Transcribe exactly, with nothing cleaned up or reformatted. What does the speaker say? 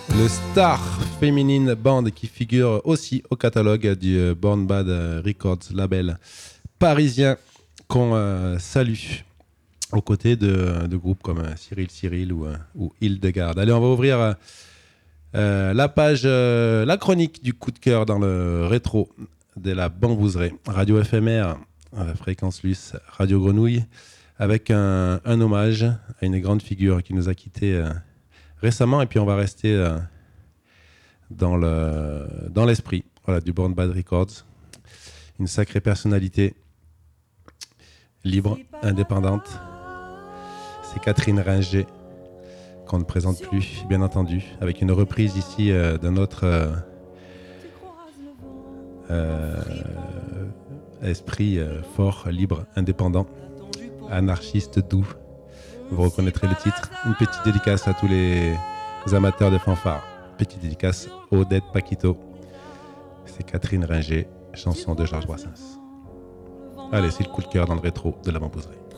Le Star Feminine Band qui figure aussi au catalogue du Born Bad Records, label parisien qu'on euh, salue aux côtés de, de groupes comme Cyril Cyril ou, ou Hildegarde. Allez, on va ouvrir euh, la page, euh, la chronique du coup de cœur dans le rétro de la Bambouserie. Radio éphémère, euh, Fréquence Luce, Radio Grenouille, avec un, un hommage à une grande figure qui nous a quittés euh, récemment, et puis on va rester euh, dans, le, dans l'esprit voilà, du Born Bad Records. Une sacrée personnalité, libre, indépendante. C'est Catherine Ringer, qu'on ne présente plus, bien entendu, avec une reprise ici euh, d'un autre euh, euh, esprit euh, fort, libre, indépendant, anarchiste doux. Vous reconnaîtrez le titre. Une petite dédicace à tous les amateurs de fanfare. Petite dédicace Odette Paquito. C'est Catherine Ringer, chanson de Georges Brassens. Allez, c'est le coup de cœur dans le rétro de la Bambouserie.